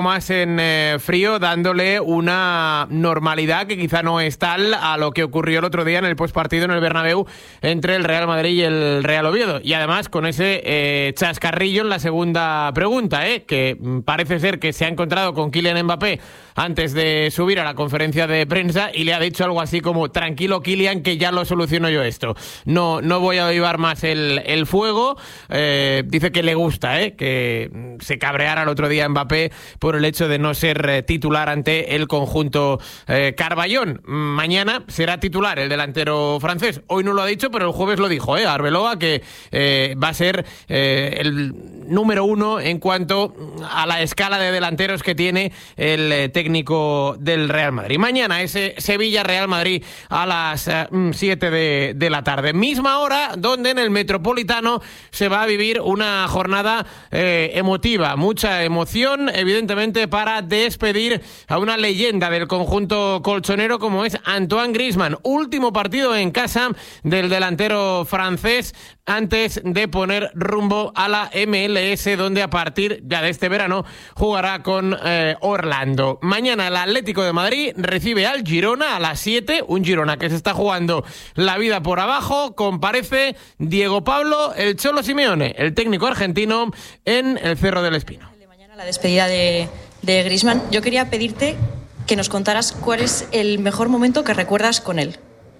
más en frío, dándole una normalidad que quizá no es tal a lo que ocurrió el otro día en el postpartido en el Bernabéu entre el Real Madrid y el Real Oviedo. Y además con ese chascarrillo en la segunda pregunta, que parece ser que se ha encontrado con Kylian Mbappé antes de subir a la conferencia de prensa y le ha dicho algo así como: tranquilo, Kylian, que ya lo soluciono yo esto. No voy a avivar más el fuego. Dice que le gusta que se cabreara el otro día Mbappé por el hecho de no ser titular ante el conjunto Carballón. Mañana será titular el delantero francés. Hoy no lo ha dicho, pero el jueves lo dijo, Arbeloa, que va a ser el número 1 en cuanto a la escala de delanteros que tiene el técnico del Real Madrid. Mañana ese Sevilla-Real Madrid a las 7 de la tarde. Misma hora donde en el Metropolitano se va a vivir una jornada emotiva. Mucha emoción, evidentemente, para despedir a una leyenda del conjunto colchonero como es Antoine Griezmann. Último partido en casa del delantero francés antes de poner rumbo a la MLS, donde a partir ya de este verano jugará con Orlando. Mañana el Atlético de Madrid recibe al Girona a las 7, un Girona que se está jugando la vida por abajo. Comparece Diego Pablo el Cholo Simeone, el técnico argentino, en el Cerro del Espino. De mañana la despedida de Griezmann. Yo quería pedirte que nos contaras cuál es el mejor momento que recuerdas con él.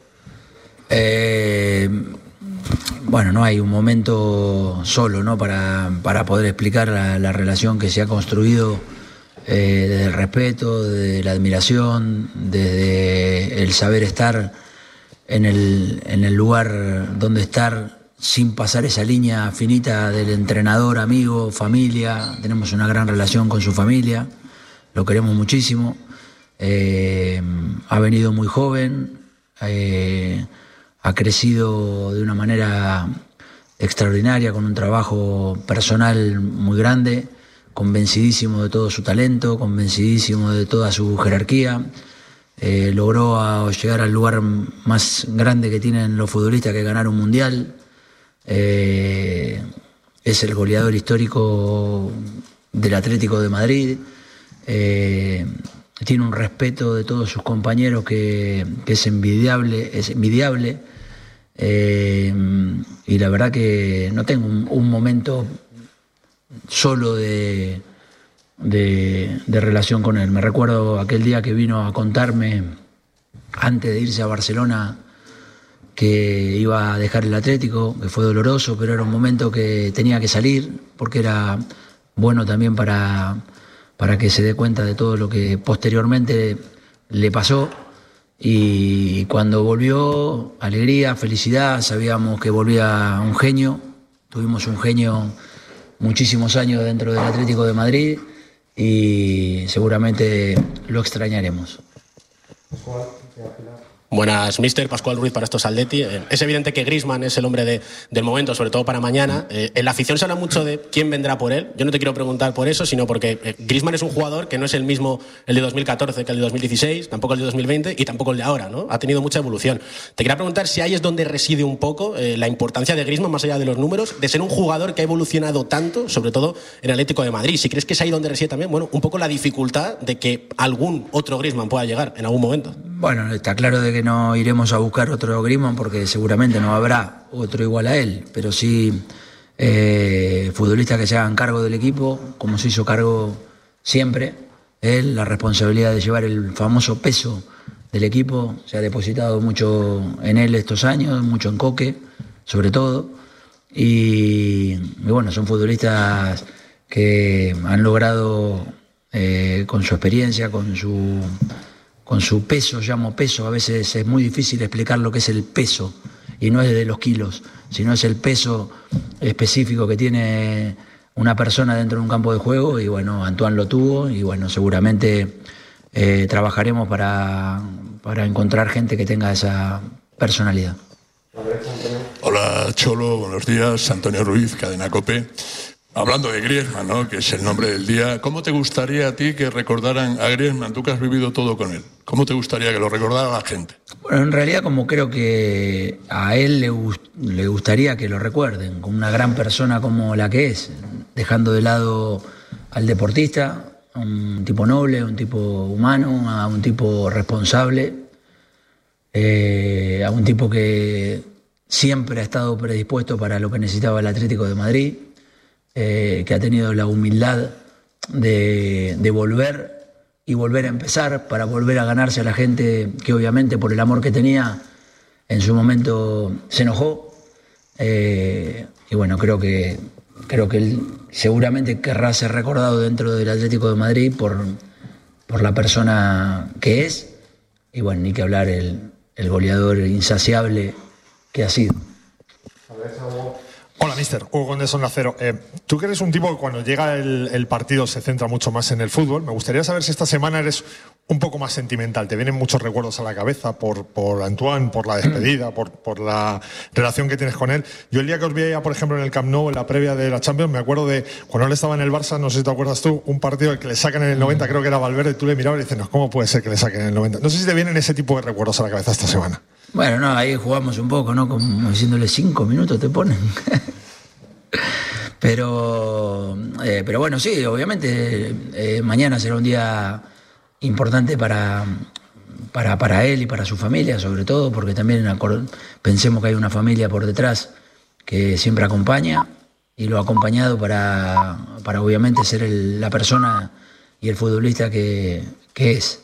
Bueno, no hay un momento solo, ¿no?, para poder explicar la relación que se ha construido desde el respeto, desde la admiración, desde el saber estar en el lugar donde estar, sin pasar esa línea finita del entrenador, amigo, familia. Tenemos una gran relación con su familia, lo queremos muchísimo. Ha venido muy joven, ha crecido de una manera extraordinaria, con un trabajo personal muy grande, convencidísimo de todo su talento, convencidísimo de toda su jerarquía. Logró llegar al lugar más grande que tienen los futbolistas, que es ganar un mundial. Es el goleador histórico del Atlético de Madrid. Tiene un respeto de todos sus compañeros que es envidiable. Y la verdad que no tengo un momento solo de relación con él. Me recuerdo aquel día que vino a contarme, antes de irse a Barcelona, que iba a dejar el Atlético, que fue doloroso, pero era un momento que tenía que salir, porque era bueno también para que se dé cuenta de todo lo que posteriormente le pasó. Y cuando volvió, alegría, felicidad. Sabíamos que volvía un genio. Tuvimos un genio muchísimos años dentro del Atlético de Madrid y seguramente lo extrañaremos. Buenas, míster. Pascual Ruiz para estos Atleti. Es evidente que Griezmann es el hombre del momento, sobre todo para mañana. En la afición se habla mucho de quién vendrá por él. Yo no te quiero preguntar por eso, sino porque Griezmann es un jugador que no es el mismo el de 2014 que el de 2016, tampoco el de 2020 y tampoco el de ahora, ¿no? Ha tenido mucha evolución. Te quería preguntar si ahí es donde reside un poco la importancia de Griezmann, más allá de los números, de ser un jugador que ha evolucionado tanto, sobre todo en el Atlético de Madrid. Si crees que es ahí donde reside también, bueno, un poco la dificultad de que algún otro Griezmann pueda llegar en algún momento. Bueno, está claro de que no iremos a buscar otro Griezmann, porque seguramente no habrá otro igual a él, pero sí futbolistas que se hagan cargo del equipo, como se hizo cargo siempre él. La responsabilidad de llevar el famoso peso del equipo se ha depositado mucho en él estos años, mucho en Coque, sobre todo, y bueno, son futbolistas que han logrado con su experiencia, con su peso. Llamo peso, a veces es muy difícil explicar lo que es el peso, y no es de los kilos, sino es el peso específico que tiene una persona dentro de un campo de juego. Y bueno, Antoine lo tuvo, y bueno, seguramente trabajaremos para encontrar gente que tenga esa personalidad. Hola Cholo, buenos días. Antonio Ruiz, Cadena COPE. Hablando de Griezmann, ¿no?, que es el nombre del día, ¿cómo te gustaría a ti que recordaran a Griezmann? Tú que has vivido todo con él, ¿cómo te gustaría que lo recordara la gente? Bueno, en realidad, como creo que a él le gustaría que lo recuerden, como una gran persona como la que es, dejando de lado al deportista, a un tipo noble, a un tipo humano, a un tipo responsable, a un tipo que siempre ha estado predispuesto para lo que necesitaba el Atlético de Madrid, que ha tenido la humildad de volver y volver a empezar, para volver a ganarse a la gente que obviamente por el amor que tenía en su momento se enojó. Y bueno, creo que él seguramente querrá ser recordado dentro del Atlético de Madrid por la persona que es, y bueno, ni que hablar el goleador insaciable que ha sido. Hola, mister. Hugo Condés, Onda Cero. Tú que eres un tipo que cuando llega el partido se centra mucho más en el fútbol, me gustaría saber si esta semana eres un poco más sentimental. Te vienen muchos recuerdos a la cabeza por Antoine, por la despedida, por la relación que tienes con él. Yo el día que os veía, por ejemplo, en el Camp Nou, en la previa de la Champions, me acuerdo de cuando él estaba en el Barça, no sé si te acuerdas tú, un partido que le sacan en el 90, creo que era Valverde, tú le mirabas y dices, no, ¿cómo puede ser que le saquen en el 90? No sé si te vienen ese tipo de recuerdos a la cabeza esta semana. Bueno, no, ahí jugamos un poco, ¿no? Como diciéndole 5 minutos te ponen. Pero bueno, sí, obviamente mañana será un día importante para él y para su familia, sobre todo, porque también pensemos que hay una familia por detrás que siempre acompaña, y lo ha acompañado para obviamente ser la persona y el futbolista que es.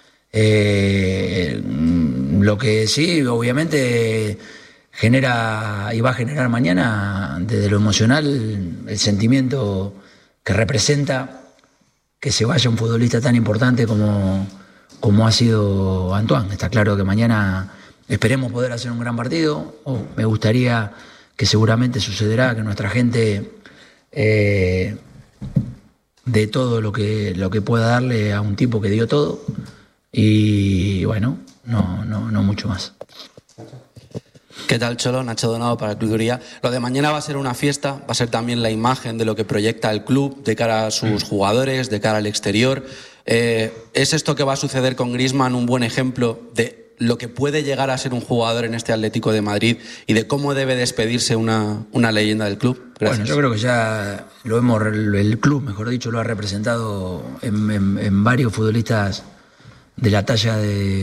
Lo que sí, obviamente genera y va a generar mañana, desde lo emocional, el sentimiento que representa que se vaya un futbolista tan importante como ha sido Antoine. Está claro que mañana esperemos poder hacer un gran partido. Me gustaría, que seguramente sucederá, que nuestra gente dé todo lo que pueda darle a un tipo que dio todo, y bueno, no mucho más. ¿Qué tal, Cholo? Nacho Donado para el Club de Uría. Lo de mañana va a ser una fiesta, va a ser también la imagen de lo que proyecta el club de cara a sus jugadores, de cara al exterior. ¿Es esto que va a suceder con Griezmann un buen ejemplo de lo que puede llegar a ser un jugador en este Atlético de Madrid y de cómo debe despedirse una leyenda del club? Gracias. Bueno, yo creo que ya el club, mejor dicho, lo ha representado en varios futbolistas de la talla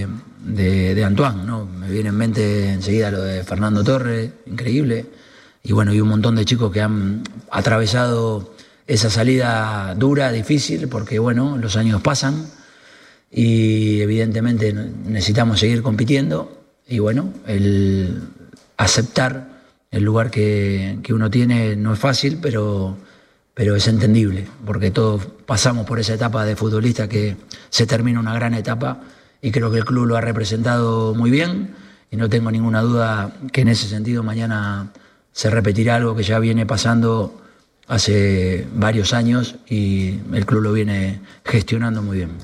de Antoine, ¿no? Me viene en mente enseguida lo de Fernando Torres, increíble, y bueno, y un montón de chicos que han atravesado esa salida dura, difícil, porque bueno, los años pasan y evidentemente necesitamos seguir compitiendo, y bueno, el aceptar el lugar que uno tiene no es fácil, pero es entendible, porque todos pasamos por esa etapa de futbolista que se termina una gran etapa, y creo que el club lo ha representado muy bien, y no tengo ninguna duda que en ese sentido mañana se repetirá algo que ya viene pasando hace varios años y el club lo viene gestionando muy bien.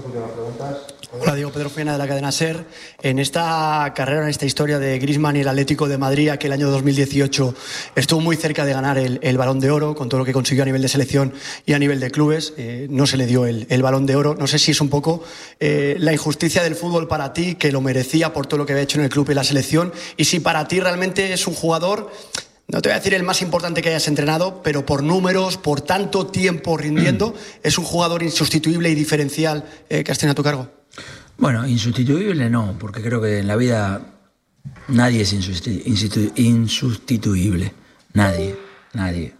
Hola, Diego Pedro Fiena de la cadena SER. En esta carrera, en esta historia de Griezmann y el Atlético de Madrid, aquel año 2018 estuvo muy cerca de ganar el Balón de Oro, con todo lo que consiguió a nivel de selección y a nivel de clubes. No se le dio el Balón de Oro. No sé si es un poco la injusticia del fútbol para ti, que lo merecía por todo lo que había hecho en el club y la selección, y si para ti realmente es un jugador, no te voy a decir el más importante que hayas entrenado, pero por números, por tanto tiempo rindiendo, es un jugador insustituible y diferencial que has tenido a tu cargo. Bueno, insustituible no, porque creo que en la vida nadie es insustituible. Nadie.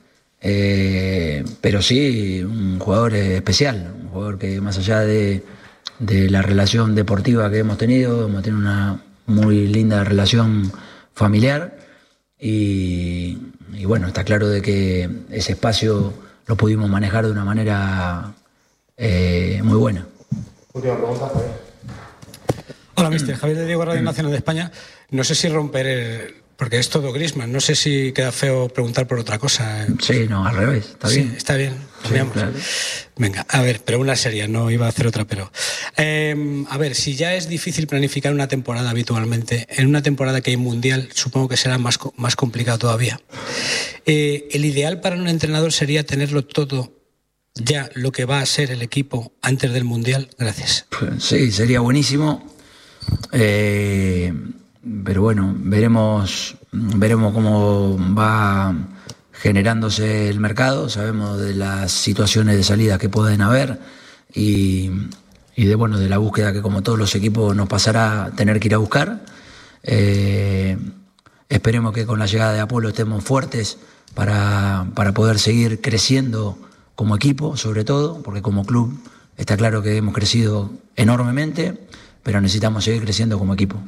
Pero sí, un jugador especial, un jugador que más allá de la relación deportiva que hemos tenido una muy linda relación familiar. Y bueno, está claro de que ese espacio lo pudimos manejar de una manera muy buena. Última pregunta, Javier. Hola, mister. Javier de Diego, Radio Nacional de España. No sé si porque es todo Griezmann, no sé si queda feo preguntar por otra cosa. Sí, no, al revés, está bien. Sí, está bien, cambiamos. Sí, claro. Venga, a ver, pero una seria, no iba a hacer otra, pero... a ver, si ya es difícil planificar una temporada habitualmente, en una temporada que hay mundial, supongo que será más complicado todavía. El ideal para un entrenador sería tenerlo todo ya, lo que va a ser el equipo antes del mundial. Gracias. Sí, sería buenísimo. Pero bueno, veremos cómo va generándose el mercado, sabemos de las situaciones de salida que pueden haber y de la búsqueda que como todos los equipos nos pasará a tener que ir a buscar. Esperemos que con la llegada de Apolo estemos fuertes para poder seguir creciendo como equipo, sobre todo, porque como club está claro que hemos crecido enormemente, pero necesitamos seguir creciendo como equipo.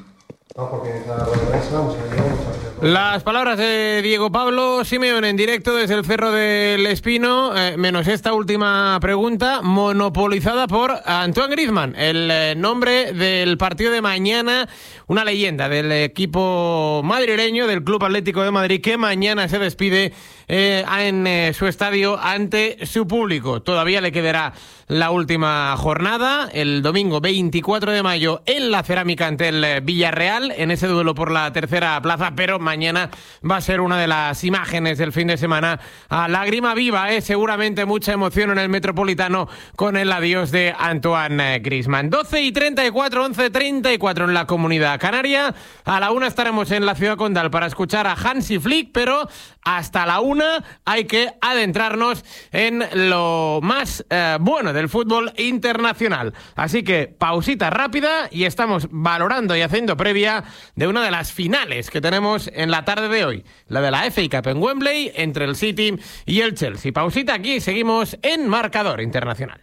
Las palabras de Diego Pablo Simeone en directo desde el Cerro del Espino, menos esta última pregunta, monopolizada por Antoine Griezmann, el nombre del partido de mañana, una leyenda del equipo madrileño, del Club Atlético de Madrid, que mañana se despide en su estadio ante su público. Todavía le quedará la última jornada, el domingo 24 de mayo en la Cerámica ante el Villarreal, en ese duelo por la tercera plaza, pero mañana va a ser una de las imágenes del fin de semana a lágrima viva, seguramente mucha emoción en el Metropolitano con el adiós de Antoine Griezmann. 12:34, 11:34 en la Comunidad Canaria. A la 1 estaremos en la Ciudad Condal para escuchar a Hansi Flick, pero hasta la 1 hay que adentrarnos en lo más bueno del fútbol internacional. Así que pausita rápida y estamos valorando y haciendo previa de una de las finales que tenemos en la tarde de hoy, la de la FA Cup en Wembley entre el City y el Chelsea. Pausita aquí y seguimos en Marcador Internacional.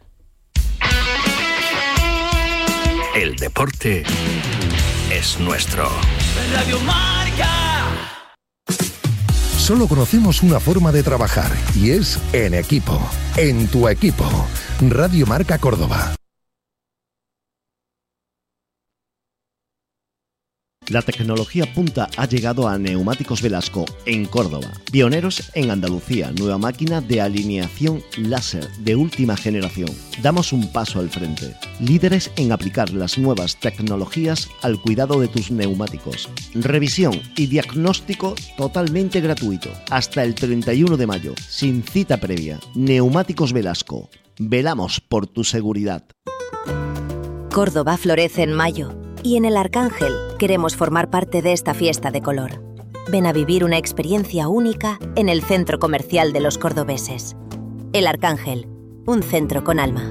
El deporte es nuestro. Radio Marca. Solo conocemos una forma de trabajar y es en equipo. En tu equipo. Radio Marca Córdoba. La tecnología punta ha llegado a Neumáticos Velasco en Córdoba. Pioneros en Andalucía, nueva máquina de alineación láser de última generación. Damos un paso al frente. Líderes en aplicar las nuevas tecnologías al cuidado de tus neumáticos. Revisión y diagnóstico totalmente gratuito. Hasta el 31 de mayo, sin cita previa. Neumáticos Velasco. Velamos por tu seguridad. Córdoba florece en mayo. Y en el Arcángel queremos formar parte de esta fiesta de color. Ven a vivir una experiencia única en el centro comercial de los cordobeses. El Arcángel, un centro con alma.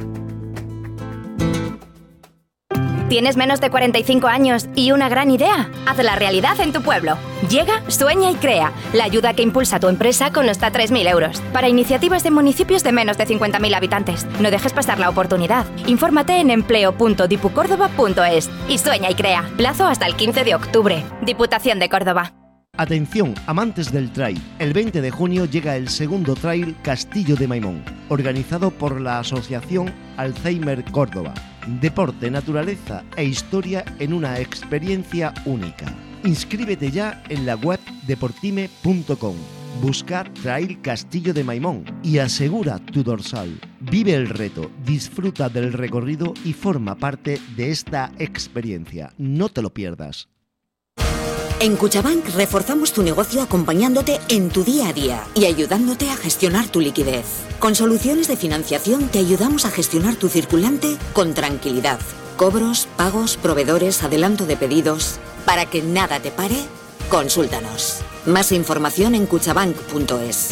¿Tienes menos de 45 años y una gran idea? Hazla realidad en tu pueblo. Llega, sueña y crea. La ayuda que impulsa tu empresa con hasta 3.000 euros. Para iniciativas de municipios de menos de 50.000 habitantes. No dejes pasar la oportunidad. Infórmate en empleo.dipucórdoba.es y sueña y crea. Plazo hasta el 15 de octubre. Diputación de Córdoba. Atención, amantes del trail. El 20 de junio llega el segundo trail Castillo de Maimón, organizado por la Asociación Alzheimer Córdoba. Deporte, naturaleza e historia en una experiencia única. Inscríbete ya en la web deportime.com. Busca Trail Castillo de Maimón y asegura tu dorsal. Vive el reto, disfruta del recorrido y forma parte de esta experiencia. No te lo pierdas. En Cuchabank reforzamos tu negocio acompañándote en tu día a día y ayudándote a gestionar tu liquidez. Con soluciones de financiación te ayudamos a gestionar tu circulante con tranquilidad. Cobros, pagos, proveedores, adelanto de pedidos. Para que nada te pare, consúltanos. Más información en cuchabank.es.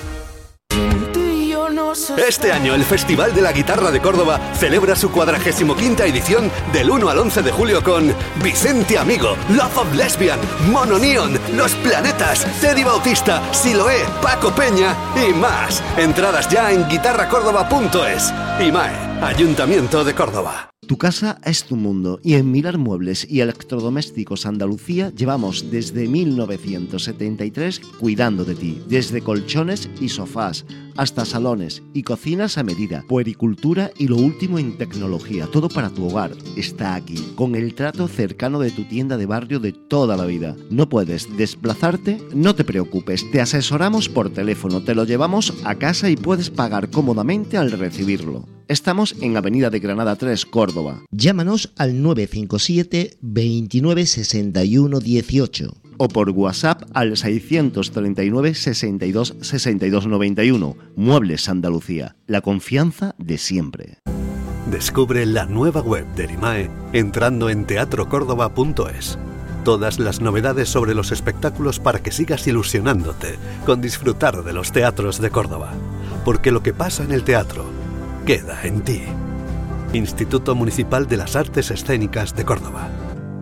Este año el Festival de la Guitarra de Córdoba celebra su 45ª edición del 1 al 11 de julio con Vicente Amigo, Love of Lesbian, Mono Neon, Los Planetas, Teddy Bautista, Siloé, Paco Peña y más. Entradas ya en guitarracórdoba.es. IMAE, Ayuntamiento de Córdoba. Tu casa es tu mundo y en Mirar Muebles y Electrodomésticos Andalucía llevamos desde 1973 cuidando de ti, desde colchones y sofás hasta salones y cocinas a medida, puericultura y lo último en tecnología, todo para tu hogar está aquí, con el trato cercano de tu tienda de barrio de toda la vida. ¿No puedes desplazarte? No te preocupes, te asesoramos por teléfono, te lo llevamos a casa y puedes pagar cómodamente al recibirlo. Estamos en Avenida de Granada 3, Córdoba. Llámanos al 957 29 61 18 o por WhatsApp al 639 62 62 91. Muebles Andalucía, la confianza de siempre. Descubre la nueva web del IMAE entrando en teatrocórdoba.es. Todas las novedades sobre los espectáculos para que sigas ilusionándote con disfrutar de los teatros de Córdoba. Porque lo que pasa en el teatro queda en ti. Instituto Municipal de las Artes Escénicas de Córdoba.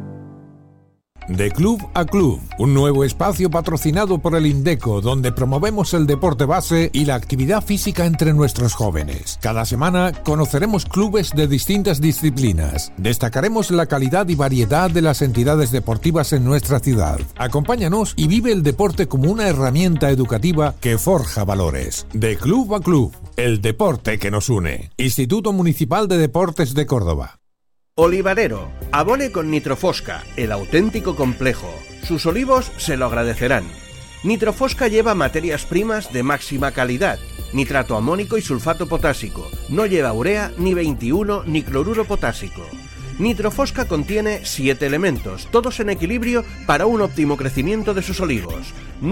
De Club a Club, un nuevo espacio patrocinado por el Indeco, donde promovemos el deporte base y la actividad física entre nuestros jóvenes. Cada semana conoceremos clubes de distintas disciplinas. Destacaremos la calidad y variedad de las entidades deportivas en nuestra ciudad. Acompáñanos y vive el deporte como una herramienta educativa que forja valores. De Club a Club, el deporte que nos une. Instituto Municipal de Deportes de Córdoba. Olivarero, abone con Nitrofosca, el auténtico complejo. Sus olivos se lo agradecerán. Nitrofosca lleva materias primas de máxima calidad, nitrato amónico y sulfato potásico. No lleva urea, ni 21, ni cloruro potásico. Nitrofosca contiene 7 elementos, todos en equilibrio para un óptimo crecimiento de sus olivos.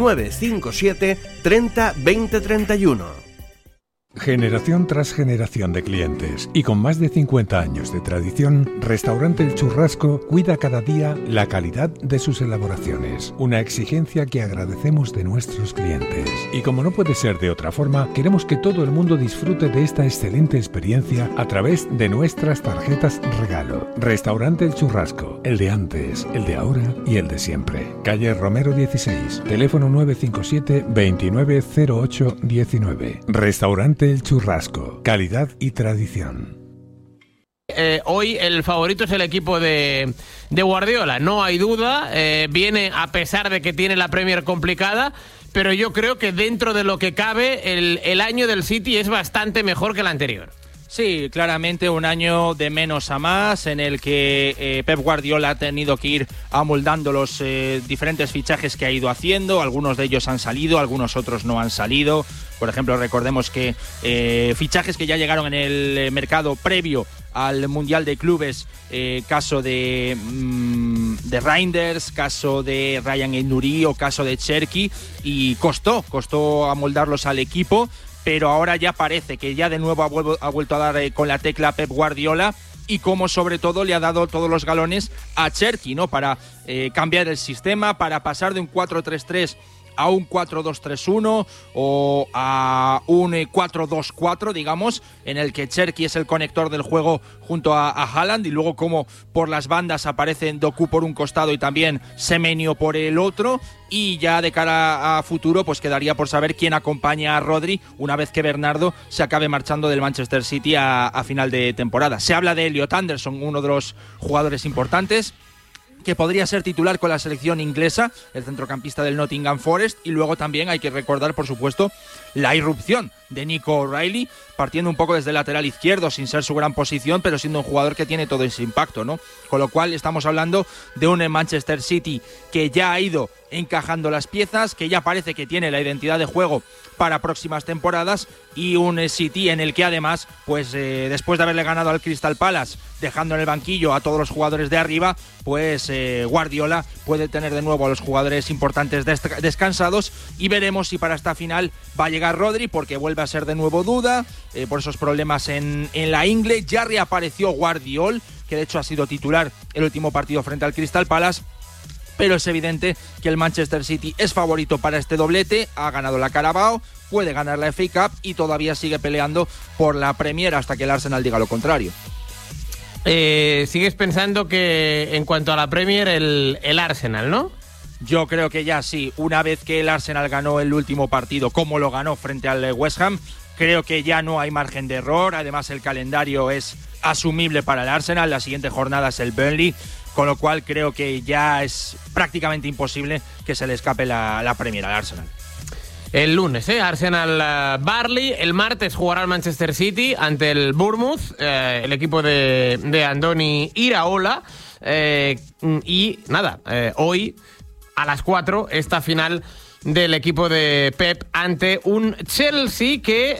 957 30 20 31. Generación tras generación de clientes y con más de 50 años de tradición, Restaurante El Churrasco cuida cada día la calidad de sus elaboraciones, una exigencia que agradecemos de nuestros clientes. Y como no puede ser de otra forma, queremos que todo el mundo disfrute de esta excelente experiencia a través de nuestras tarjetas regalo. Restaurante El Churrasco, el de antes, el de ahora y el de siempre. Calle Romero 16, teléfono 957 2908 19. Restaurante El Churrasco, calidad y tradición. Hoy el favorito es el equipo de Guardiola, no hay duda. Viene a pesar de que tiene la Premier complicada, pero yo creo que dentro de lo que cabe el año del City es bastante mejor que el anterior. Sí, claramente un año de menos a más en el que Pep Guardiola ha tenido que ir amoldando los diferentes fichajes que ha ido haciendo. Algunos de ellos han salido, algunos otros no han salido. Por ejemplo, recordemos que fichajes que ya llegaron en el mercado previo al Mundial de Clubes, caso de Reinders, caso de Ryan El-Nouri o caso de Cherki, y costó amoldarlos al equipo. Pero ahora ya parece que ya de nuevo ha vuelto a dar con la tecla Pep Guardiola, y como sobre todo le ha dado todos los galones a Cherki, ¿no? Para cambiar el sistema, para pasar de un 4-3-3 a un 4-2-3-1 o a un 4-2-4, digamos, en el que Cherki es el conector del juego junto a Haaland, y luego como por las bandas aparecen Doku por un costado y también Semenyo por el otro. Y ya de cara a futuro, pues quedaría por saber quién acompaña a Rodri una vez que Bernardo se acabe marchando del Manchester City a final de temporada. Se habla de Elliot Anderson, uno de los jugadores importantes, que podría ser titular con la selección inglesa, el centrocampista del Nottingham Forest. Y luego también hay que recordar, por supuesto, la irrupción de Nico O'Reilly, partiendo un poco desde el lateral izquierdo, sin ser su gran posición, pero siendo un jugador que tiene todo ese impacto, ¿no? Con lo cual estamos hablando de un Manchester City que ya ha ido encajando las piezas, que ya parece que tiene la identidad de juego para próximas temporadas, y un City en el que además, pues después de haberle ganado al Crystal Palace, dejando en el banquillo a todos los jugadores de arriba, pues Guardiola puede tener de nuevo a los jugadores importantes descansados, y veremos si para esta final va a llegar Rodri, porque vuelve a ser de nuevo duda por esos problemas en la ingle. Ya reapareció Guardiol, que de hecho ha sido titular el último partido frente al Crystal Palace. Pero es evidente que el Manchester City es favorito para este doblete. Ha ganado la Carabao, puede ganar la FA Cup y todavía sigue peleando por la Premier hasta que el Arsenal diga lo contrario. ¿Sigues pensando que en cuanto a la Premier el Arsenal, no? Yo creo que ya sí. Una vez que el Arsenal ganó el último partido, como lo ganó frente al West Ham, creo que ya no hay margen de error. Además, el calendario es asumible para el Arsenal. La siguiente jornada es el Burnley, con lo cual creo que ya es prácticamente imposible que se le escape la Premier al Arsenal. El lunes, Arsenal-Burnley. El martes jugará el Manchester City ante el Bournemouth, el equipo de Andoni Iraola. Y nada, hoy a las 4 esta final del equipo de Pep ante un Chelsea que,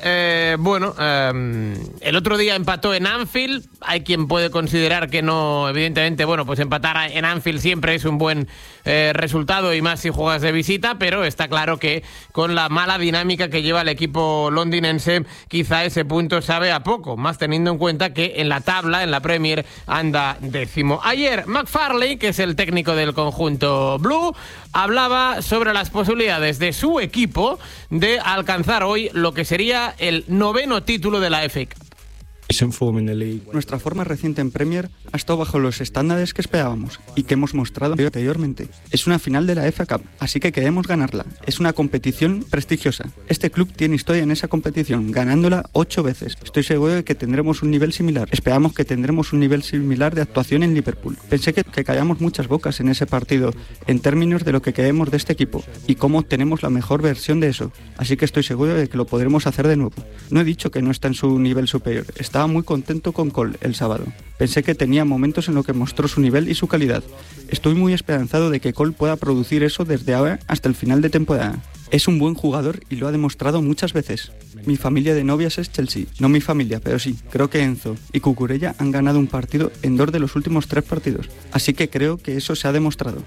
el otro día empató en Anfield. Hay quien puede considerar que no, evidentemente, pues empatar en Anfield siempre es un buen resultado, y más si juegas de visita, pero está claro que con la mala dinámica que lleva el equipo londinense, quizá ese punto sabe a poco, más teniendo en cuenta que en la tabla, en la Premier, anda 10º. Ayer, McFarlane, que es el técnico del conjunto Blue, hablaba sobre las posibilidades de su equipo de alcanzar hoy lo que sería el 9º título de la FA Cup. Nuestra forma reciente en Premier ha estado bajo los estándares que esperábamos y que hemos mostrado anteriormente. Es una final de la FA Cup, así que queremos ganarla. Es una competición prestigiosa. Este club tiene historia en esa competición, ganándola 8 veces. Estoy seguro de que tendremos un nivel similar. Esperamos que tendremos un nivel similar de actuación en Liverpool. Pensé que callamos muchas bocas en ese partido en términos de lo que queremos de este equipo y cómo obtenemos la mejor versión de eso. Así que estoy seguro de que lo podremos hacer de nuevo. No he dicho que no está en su nivel superior. Estaba muy contento con Cole el sábado. Pensé que tenía momentos en los que mostró su nivel y su calidad. Estoy muy esperanzado de que Cole pueda producir eso desde ahora hasta el final de temporada. Es un buen jugador y lo ha demostrado muchas veces. Mi familia de novias es Chelsea. No mi familia, pero sí. Creo que Enzo y Cucurella han ganado un partido en 2 de los últimos 3 partidos. Así que creo que eso se ha demostrado.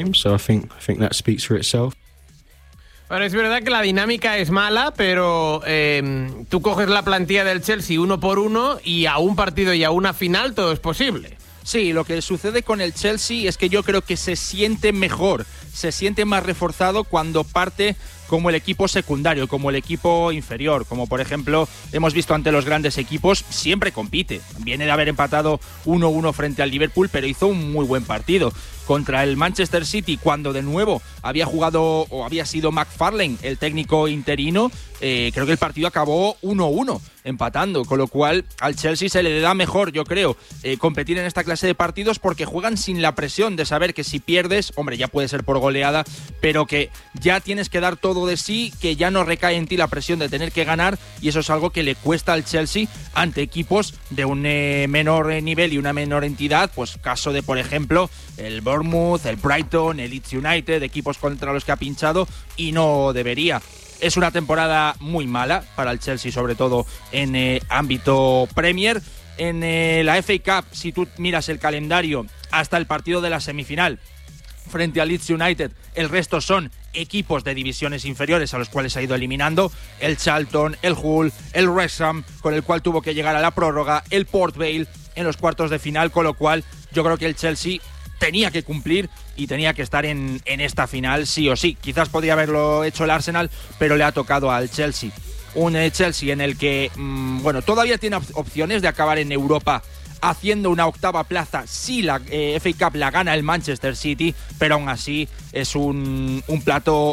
Bueno, es verdad que la dinámica es mala, pero tú coges la plantilla del Chelsea uno por uno y a un partido y a una final todo es posible. Sí, lo que sucede con el Chelsea es que yo creo que se siente mejor, se siente más reforzado cuando parte como el equipo secundario, como el equipo inferior, como por ejemplo hemos visto ante los grandes equipos, siempre compite. Viene de haber empatado 1-1 frente al Liverpool, pero hizo un muy buen partido. Contra el Manchester City, cuando de nuevo había jugado o había sido McFarlane el técnico interino, creo que el partido acabó 1-1, empatando, con lo cual al Chelsea se le da mejor, yo creo, competir en esta clase de partidos porque juegan sin la presión de saber que si pierdes, hombre, ya puede ser por goleada, pero que ya tienes que dar todo de sí, que ya no recae en ti la presión de tener que ganar, y eso es algo que le cuesta al Chelsea ante equipos de un menor nivel y una menor entidad, pues caso de, por ejemplo, el Bournemouth, el Brighton, el Leeds United, equipos contra los que ha pinchado y no debería. Es una temporada muy mala para el Chelsea, sobre todo en ámbito Premier. En la FA Cup, si tú miras el calendario hasta el partido de la semifinal frente al Leeds United, el resto son equipos de divisiones inferiores a los cuales ha ido eliminando: el Charlton, el Hull, el Wrexham, con el cual tuvo que llegar a la prórroga, el Port Vale en los cuartos de final, con lo cual yo creo que el Chelsea tenía que cumplir y tenía que estar en esta final sí o sí. Quizás podría haberlo hecho el Arsenal, pero le ha tocado al Chelsea. Un Chelsea en el que, todavía tiene opciones de acabar en Europa haciendo una octava plaza si la FA Cup la gana el Manchester City, pero aún así es un plato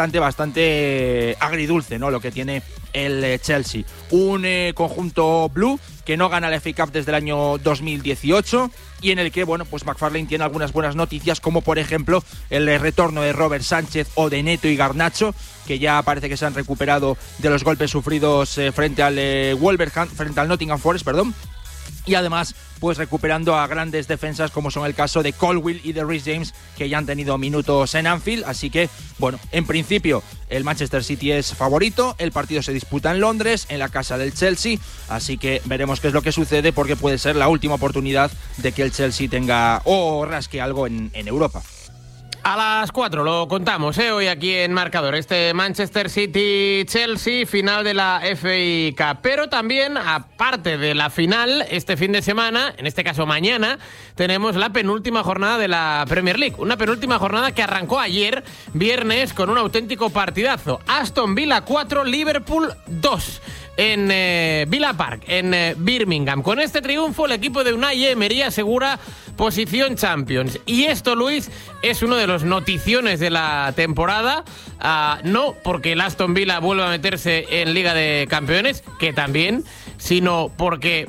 bastante agridulce, ¿no?, lo que tiene el Chelsea. Un conjunto blue que no gana la FA Cup desde el año 2018 y en el que, McFarlane tiene algunas buenas noticias, como por ejemplo el retorno de Robert Sánchez o de Neto y Garnacho, que ya parece que se han recuperado de los golpes sufridos frente al Nottingham Forest, y además pues recuperando a grandes defensas como son el caso de Colwill y de Reece James, que ya han tenido minutos en Anfield. Así que, en principio el Manchester City es favorito, el partido se disputa en Londres, en la casa del Chelsea, así que veremos qué es lo que sucede, porque puede ser la última oportunidad de que el Chelsea tenga o rasque algo en Europa. A las 4 lo contamos, hoy aquí en Marcador, este Manchester City-Chelsea, final de la FA Cup. Pero también, aparte de la final, este fin de semana, en este caso mañana, tenemos la penúltima jornada de la Premier League. Una penúltima jornada que arrancó ayer, viernes, con un auténtico partidazo. Aston Villa 4, Liverpool 2. En Villa Park, en Birmingham. Con este triunfo, el equipo de Unai Emery asegura posición Champions. Y esto, Luis, es uno de los noticiones de la temporada. No porque el Aston Villa vuelva a meterse en Liga de Campeones, que también, sino porque,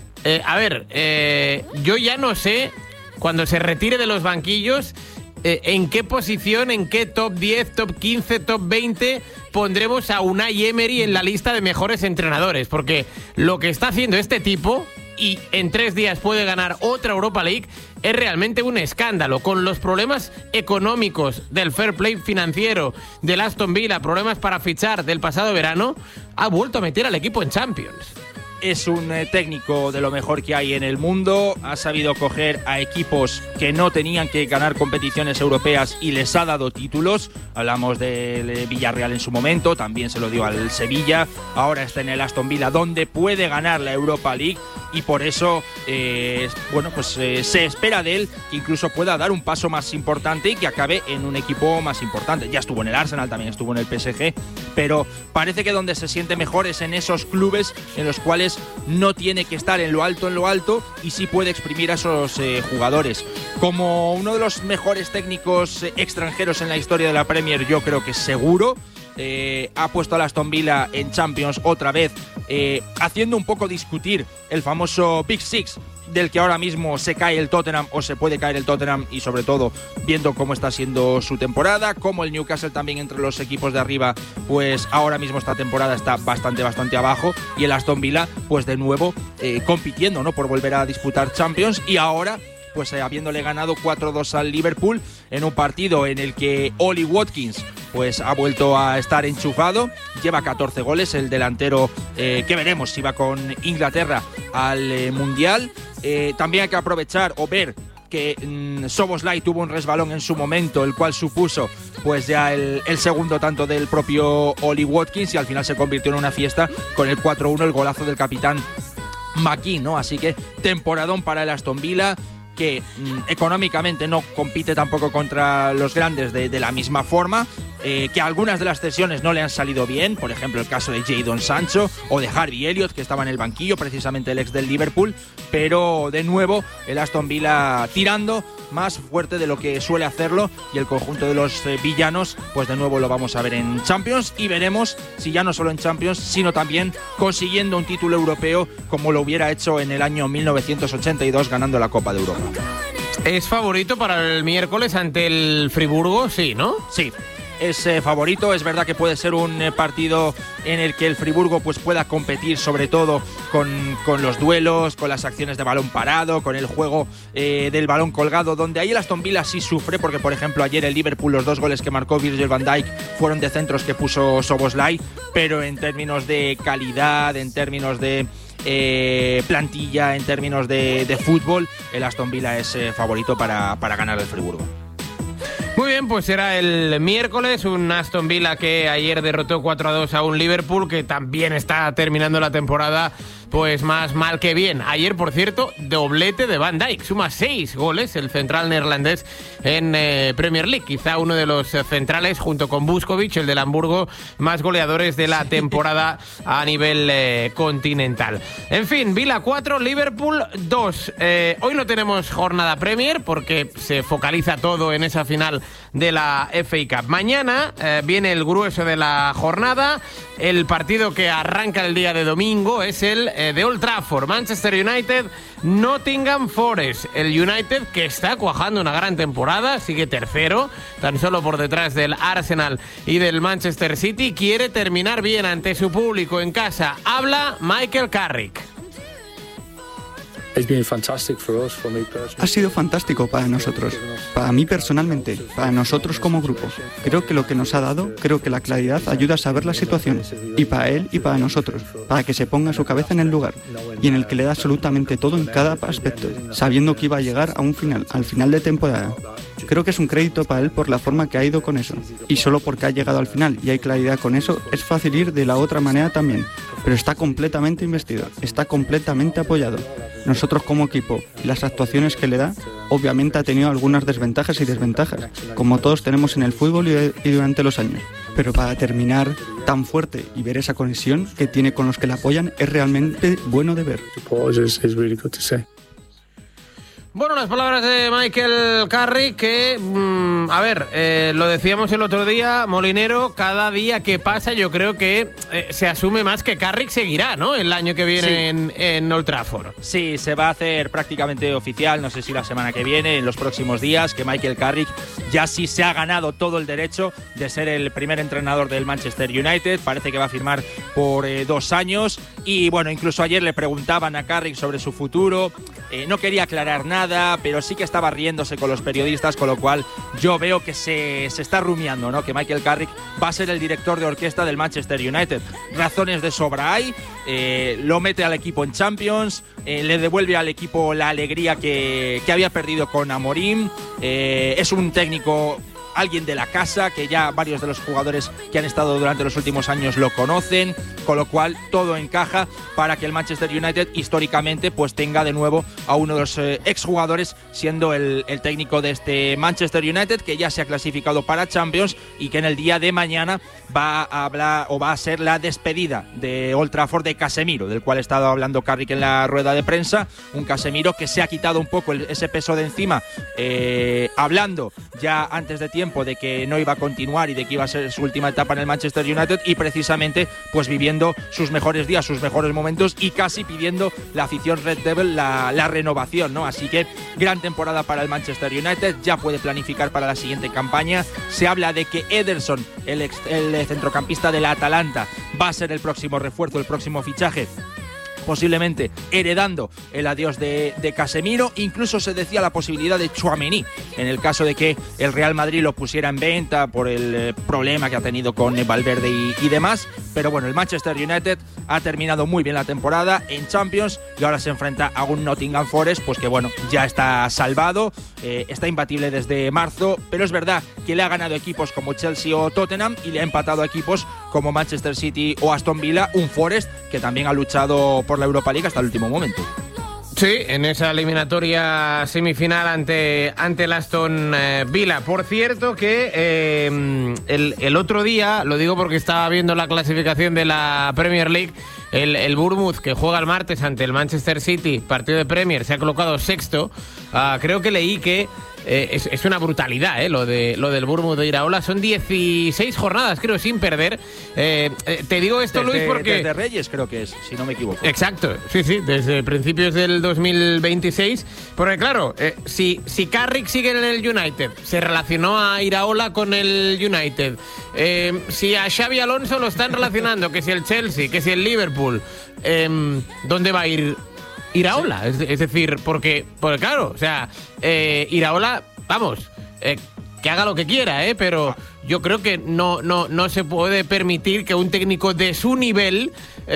yo ya no sé, cuando se retire de los banquillos, en qué posición, en qué top 10, top 15, top 20 pondremos a Unai Emery en la lista de mejores entrenadores, porque lo que está haciendo este tipo y en 3 días puede ganar otra Europa League, es realmente un escándalo. Con los problemas económicos del fair play financiero del Aston Villa, problemas para fichar del pasado verano, ha vuelto a meter al equipo en Champions. Es un técnico de lo mejor que hay en el mundo, ha sabido coger a equipos que no tenían que ganar competiciones europeas y les ha dado títulos. Hablamos del Villarreal en su momento, también se lo dio al Sevilla, ahora está en el Aston Villa donde puede ganar la Europa League y por eso se espera de él que incluso pueda dar un paso más importante y que acabe en un equipo más importante. Ya estuvo en el Arsenal, también estuvo en el PSG, pero parece que donde se siente mejor es en esos clubes en los cuales no tiene que estar en lo alto y sí puede exprimir a esos jugadores. Como uno de los mejores técnicos extranjeros en la historia de la Premier, yo creo que seguro. Ha puesto al Aston Villa en Champions otra vez, haciendo un poco discutir el famoso Big Six del que ahora mismo se cae el Tottenham o se puede caer el Tottenham, y sobre todo viendo cómo está siendo su temporada, como el Newcastle también entre los equipos de arriba, pues ahora mismo esta temporada está bastante abajo, y el Aston Villa pues de nuevo compitiendo, ¿no?, por volver a disputar Champions, y ahora pues habiéndole ganado 4-2 al Liverpool en un partido en el que Oli Watkins pues ha vuelto a estar enchufado, lleva 14 goles, el delantero que veremos si va con Inglaterra al Mundial. También hay que aprovechar o ver que Szoboszlai tuvo un resbalón en su momento, el cual supuso pues ya el segundo tanto del propio Oli Watkins, y al final se convirtió en una fiesta con el 4-1, el golazo del capitán McGinn, ¿no? Así que temporadón para el Aston Villa, que económicamente no compite tampoco contra los grandes de la misma forma, que algunas de las cesiones no le han salido bien, por ejemplo el caso de Jadon Sancho o de Harvey Elliott, que estaba en el banquillo, precisamente el ex del Liverpool, pero de nuevo el Aston Villa tirando más fuerte de lo que suele hacerlo, y el conjunto de los villanos pues de nuevo lo vamos a ver en Champions, y veremos si ya no solo en Champions sino también consiguiendo un título europeo como lo hubiera hecho en el año 1982 ganando la Copa de Europa. ¿Es favorito para el miércoles ante el Friburgo? Sí, ¿no? Sí. Es favorito, es verdad que puede ser un partido en el que el Friburgo pues pueda competir sobre todo con los duelos, con las acciones de balón parado, con el juego del balón colgado, donde ahí el Aston Villa sí sufre, porque por ejemplo ayer el Liverpool, los 2 goles que marcó Virgil van Dijk fueron de centros que puso Szoboszlai, pero en términos de calidad, en términos de plantilla, en términos de fútbol, el Aston Villa es favorito para ganar el Friburgo. Muy bien, pues será el miércoles, un Aston Villa que ayer derrotó 4-2 a un Liverpool que también está terminando la temporada pues más mal que bien. Ayer, por cierto, doblete de Van Dijk, suma 6 goles el central neerlandés en Premier League, quizá uno de los centrales junto con Vuskovic, el del Hamburgo, más goleadores de la temporada a nivel continental. En fin, Villa 4, Liverpool 2. Hoy no tenemos jornada Premier porque se focaliza todo en esa final de la FA Cup. Mañana viene el grueso de la jornada. El partido que arranca el día de domingo es el de Old Trafford, Manchester United, Nottingham Forest. El United que está cuajando una gran temporada, sigue tercero, tan solo por detrás del Arsenal y del Manchester City. Quiere terminar bien ante su público en casa. Habla Michael Carrick. Ha sido fantástico para nosotros, para mí personalmente, para nosotros como grupo. Creo que lo que nos ha dado, creo que la claridad ayuda a saber la situación, y para él y para nosotros, para que se ponga su cabeza en el lugar, y en el que le da absolutamente todo en cada aspecto, sabiendo que iba a llegar a un final, al final de temporada. Creo que es un crédito para él por la forma que ha ido con eso, y solo porque ha llegado al final y hay claridad con eso, es fácil ir de la otra manera también, pero está completamente investido, está completamente apoyado. Nosotros como equipo y las actuaciones que le da, obviamente ha tenido algunas desventajas y desventajas, como todos tenemos en el fútbol y durante los años. Pero para terminar tan fuerte y ver esa conexión que tiene con los que le apoyan es realmente bueno de ver. Bueno, las palabras de Michael Carrick que, lo decíamos el otro día, Molinero, cada día que pasa yo creo que se asume más que Carrick seguirá, ¿no?, el año que viene en Old Trafford. Sí, se va a hacer prácticamente oficial, no sé si la semana que viene, en los próximos días, que Michael Carrick ya sí se ha ganado todo el derecho de ser el primer entrenador del Manchester United. Parece que va a firmar por 2 años, Y bueno, incluso ayer le preguntaban a Carrick sobre su futuro, no quería aclarar nada, pero sí que estaba riéndose con los periodistas, con lo cual yo veo que se está rumiando, ¿no? Que Michael Carrick va a ser el director de orquesta del Manchester United. Razones de sobra hay, lo mete al equipo en Champions, le devuelve al equipo la alegría que había perdido con Amorim, es un técnico, alguien de la casa, que ya varios de los jugadores que han estado durante los últimos años lo conocen, con lo cual todo encaja para que el Manchester United históricamente pues tenga de nuevo a uno de los exjugadores siendo el técnico de este Manchester United, que ya se ha clasificado para Champions y que en el día de mañana va a ser la despedida de Old Trafford de Casemiro, del cual ha estado hablando Carrick en la rueda de prensa. Un Casemiro que se ha quitado un poco ese peso de encima, hablando ya antes de tiempo de que no iba a continuar y de que iba a ser su última etapa en el Manchester United, y precisamente pues viviendo sus mejores días, sus mejores momentos, y casi pidiendo la afición Red Devil la renovación, ¿no? Así que gran temporada para el Manchester United, ya puede planificar para la siguiente campaña. Se habla de que Ederson, el centrocampista de la Atalanta, va a ser el próximo refuerzo, el próximo fichaje, posiblemente heredando el adiós de Casemiro. Incluso se decía la posibilidad de Tchouaméni en el caso de que el Real Madrid lo pusiera en venta por el problema que ha tenido con Valverde y demás. Pero bueno, el Manchester United ha terminado muy bien la temporada en Champions y ahora se enfrenta a un Nottingham Forest pues que bueno, ya está salvado, está imbatible desde marzo, pero es verdad que le ha ganado equipos como Chelsea o Tottenham y le ha empatado a equipos como Manchester City o Aston Villa, un Forest que también ha luchado por la Europa League hasta el último momento. Sí, en esa eliminatoria semifinal ante el Aston Villa. Por cierto que el otro día, lo digo porque estaba viendo la clasificación de la Premier League, el Bournemouth, que juega el martes ante el Manchester City, partido de Premier, se ha colocado sexto. Creo que leí que es una brutalidad, lo del Bournemouth de Iraola. Son 16 jornadas, creo, sin perder. Te digo esto, Luis, porque... Desde Reyes creo que es, si no me equivoco. Exacto, sí, desde principios del 2026. Porque claro, si Carrick sigue en el United, se relacionó a Iraola con el United, si a Xabi Alonso lo están relacionando, que si el Chelsea, que si el Liverpool, ¿dónde va a ir Iraola? Es decir, porque claro, o sea, Iraola, vamos, que haga lo que quiera, pero yo creo que no se puede permitir que un técnico de su nivel,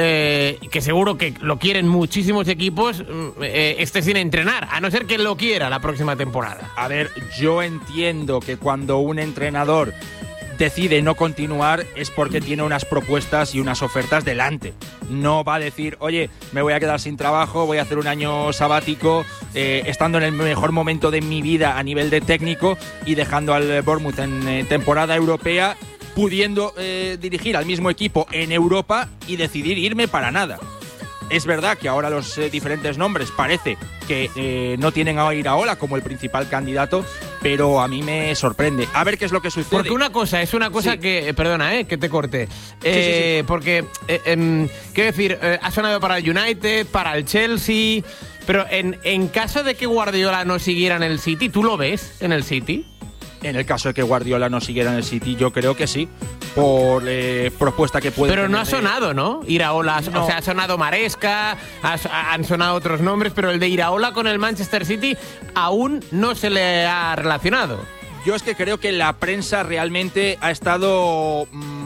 que seguro que lo quieren muchísimos equipos, esté sin entrenar, a no ser que lo quiera la próxima temporada. A ver, yo entiendo que cuando un entrenador decide no continuar es porque tiene unas propuestas y unas ofertas delante. No va a decir, oye, me voy a quedar sin trabajo, voy a hacer un año sabático, estando en el mejor momento de mi vida a nivel de técnico y dejando al Bournemouth en temporada europea, pudiendo dirigir al mismo equipo en Europa y decidir irme para nada. Es verdad que ahora los diferentes nombres parece que no tienen a Iraola como el principal candidato, pero a mí me sorprende. A ver qué es lo que sucede. Porque una cosa sí. Que, perdona, que te corte. Sí. Porque, quiero decir, ha sonado para el United, para el Chelsea, pero en caso de que Guardiola no siguiera en el City, ¿tú lo ves en el City? En el caso de que Guardiola no siguiera en el City, yo creo que sí, por propuesta que puede Pero tener. no ha sonado, ¿no? Iraola, no. O sea, ha sonado Maresca, han sonado otros nombres, pero el de Iraola con el Manchester City aún no se le ha relacionado. Yo es que creo que la prensa realmente ha estado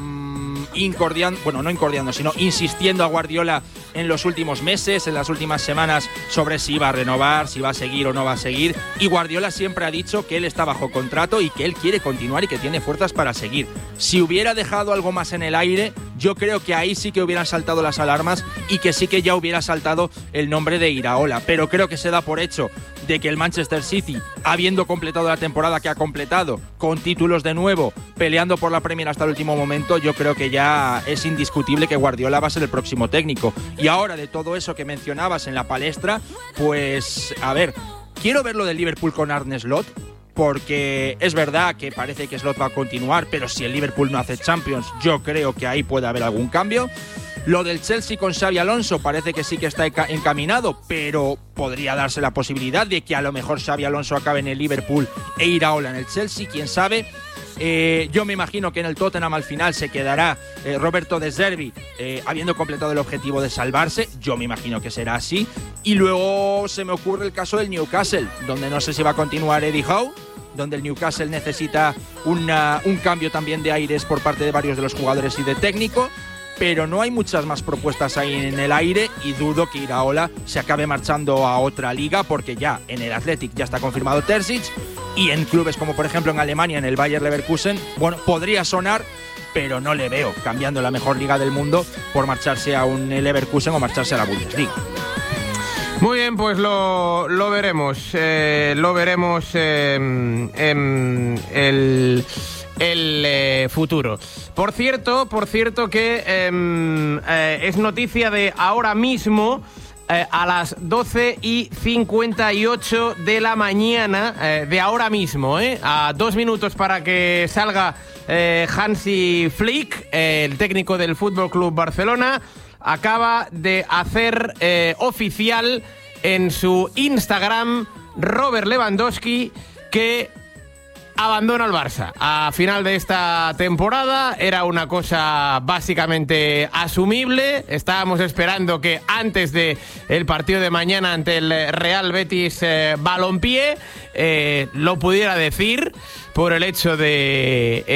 insistiendo a Guardiola en los últimos meses, en las últimas semanas, sobre si iba a renovar, si va a seguir o no va a seguir. Y Guardiola siempre ha dicho que él está bajo contrato y que él quiere continuar y que tiene fuerzas para seguir. Si hubiera dejado algo más en el aire, yo creo que ahí sí que hubieran saltado las alarmas y que sí que ya hubiera saltado el nombre de Iraola. Pero creo que se da por hecho de que el Manchester City, habiendo completado la temporada que ha completado, con títulos de nuevo, peleando por la Premier hasta el último momento, yo creo que ya es indiscutible que Guardiola va a ser el próximo técnico. Y ahora, de todo eso que mencionabas en la palestra, pues, a ver, quiero ver lo del Liverpool con Arne Slot, porque es verdad que parece que Slot va a continuar, pero si el Liverpool no hace Champions, yo creo que ahí puede haber algún cambio. Lo del Chelsea con Xabi Alonso parece que sí que está encaminado, pero podría darse la posibilidad de que a lo mejor Xabi Alonso acabe en el Liverpool e Iraola en el Chelsea, quién sabe. Yo me imagino que en el Tottenham al final se quedará Roberto De Zerbi, habiendo completado el objetivo de salvarse. Yo me imagino que será así. Y luego se me ocurre el caso del Newcastle, donde no sé si va a continuar Eddie Howe, donde el Newcastle necesita un cambio también de aires por parte de varios de los jugadores y de técnico, pero no hay muchas más propuestas ahí en el aire y dudo que Iraola se acabe marchando a otra liga, porque ya en el Athletic ya está confirmado Terzic, y en clubes como por ejemplo en Alemania, en el Bayer Leverkusen, bueno, podría sonar, pero no le veo cambiando la mejor liga del mundo por marcharse a un Leverkusen o marcharse a la Bundesliga. Muy bien, pues lo veremos. Lo veremos en el futuro. Por cierto que es noticia de ahora mismo, a las 12:58 de la mañana, de ahora mismo, a 2 minutos para que salga Hansi Flick, el técnico del Fútbol Club Barcelona, acaba de hacer oficial en su Instagram Robert Lewandowski que abandona el Barça a final de esta temporada. Era una cosa básicamente asumible. Estábamos esperando que antes de el partido de mañana ante el Real Betis Balompié lo pudiera decir, por el hecho de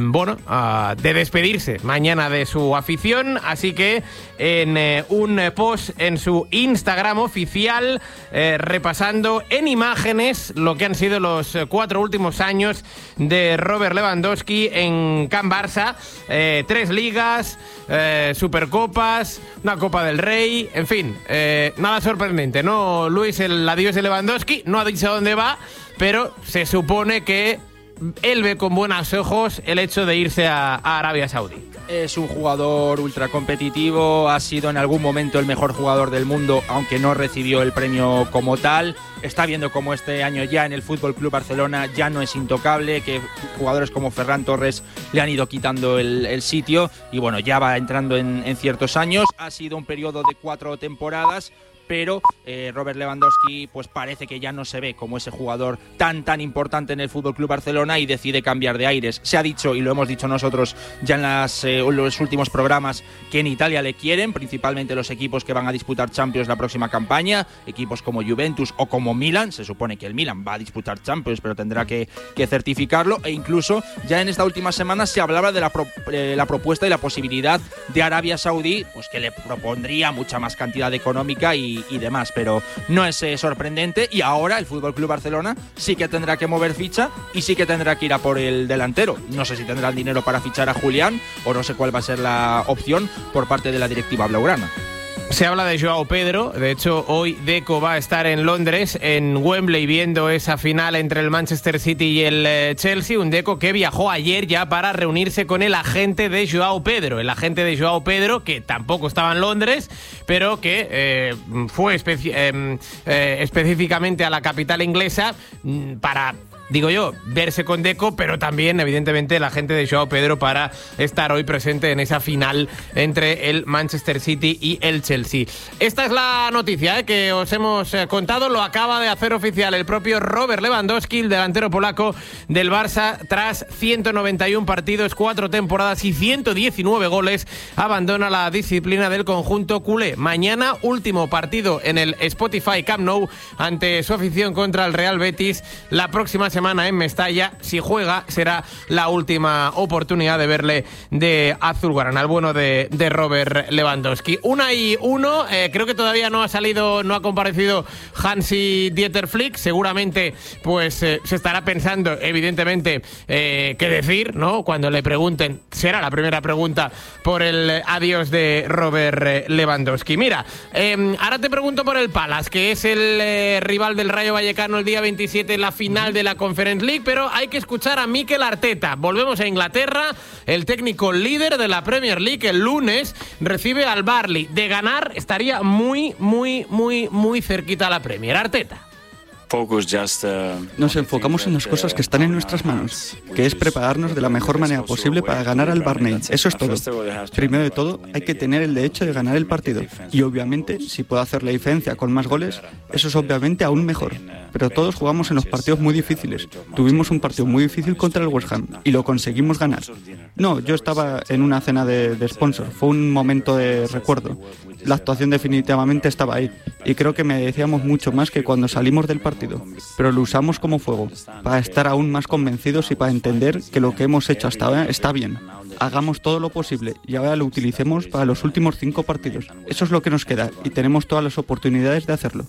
de despedirse mañana de su afición. Así que en un post en su Instagram oficial, repasando en imágenes lo que han sido los 4 últimos años de Robert Lewandowski en Can Barça, 3 ligas, Supercopas, una Copa del Rey, en fin, nada sorprendente, ¿no, Luis? El adiós de Lewandowski, no ha dicho dónde va, pero se supone que él ve con buenos ojos el hecho de irse a Arabia Saudí. Es un jugador ultra competitivo, ha sido en algún momento el mejor jugador del mundo, aunque no recibió el premio como tal. Está viendo cómo este año ya en el Fútbol Club Barcelona ya no es intocable, que jugadores como Ferran Torres le han ido quitando el sitio y bueno, ya va entrando en ciertos años. Ha sido un periodo de 4 temporadas, pero Robert Lewandowski pues parece que ya no se ve como ese jugador tan importante en el Fútbol Club Barcelona y decide cambiar de aires. Se ha dicho, y lo hemos dicho nosotros ya en los últimos programas, que en Italia le quieren, principalmente los equipos que van a disputar Champions la próxima campaña, equipos como Juventus o como Milan. Se supone que el Milan va a disputar Champions, pero tendrá que certificarlo, e incluso ya en esta última semana se hablaba de la propuesta y la posibilidad de Arabia Saudí, pues que le propondría mucha más cantidad económica y demás, pero no es sorprendente. Y ahora el Fútbol Club Barcelona sí que tendrá que mover ficha y sí que tendrá que ir a por el delantero. No sé si tendrán dinero para fichar a Julián o no sé cuál va a ser la opción por parte de la directiva blaugrana. Se habla de Joao Pedro. De hecho, hoy Deco va a estar en Londres, en Wembley, viendo esa final entre el Manchester City y el Chelsea. Un Deco que viajó ayer ya para reunirse con el agente de Joao Pedro. El agente de Joao Pedro, que tampoco estaba en Londres, pero que fue específicamente a la capital inglesa para, digo yo, verse con Deco, pero también, evidentemente, la gente de Joao Pedro para estar hoy presente en esa final entre el Manchester City y el Chelsea. Esta es la noticia que os hemos contado. Lo acaba de hacer oficial el propio Robert Lewandowski, el delantero polaco del Barça. Tras 191 partidos, 4 temporadas y 119 goles, abandona la disciplina del conjunto culé. Mañana, último partido en el Spotify Camp Nou ante su afición contra el Real Betis. La próxima semana en Mestalla, si juega, será la última oportunidad de verle de azulgrana, al bueno de Robert Lewandowski. 1-1, creo que todavía no ha comparecido Hansi Dieter Flick. Seguramente pues se estará pensando, evidentemente, qué decir, ¿no? Cuando le pregunten, será la primera pregunta por el adiós de Robert Lewandowski. Mira, ahora te pregunto por el Palace, que es el rival del Rayo Vallecano el día 27 en la final de la Conference League, pero hay que escuchar a Mikel Arteta. Volvemos a Inglaterra. El técnico líder de la Premier League el lunes recibe al Burnley. De ganar estaría muy cerquita a la Premier. Arteta. Nos enfocamos en las cosas que están en nuestras manos, que es prepararnos de la mejor manera posible para ganar al Barnet. Eso es todo. Primero de todo, hay que tener el derecho de ganar el partido. Y obviamente, si puedo hacer la diferencia con más goles, eso es obviamente aún mejor. Pero todos jugamos en los partidos muy difíciles. Tuvimos un partido muy difícil contra el West Ham y lo conseguimos ganar. No, yo estaba en una cena de sponsor. Fue un momento de recuerdo. La actuación definitivamente estaba ahí y creo que merecíamos mucho más que cuando salimos del partido, pero lo usamos como fuego, para estar aún más convencidos y para entender que lo que hemos hecho hasta ahora está bien. Hagamos todo lo posible y ahora lo utilicemos para los últimos 5 partidos. Eso es lo que nos queda y tenemos todas las oportunidades de hacerlo.